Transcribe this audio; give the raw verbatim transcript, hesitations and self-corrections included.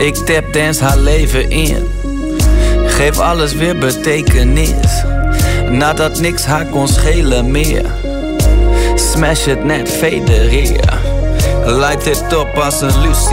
Ik tapdance haar leven in. Geef alles weer betekenis. Nadat niks haar kon schelen meer. Smash het net, federeer. Light it op als een Lucy.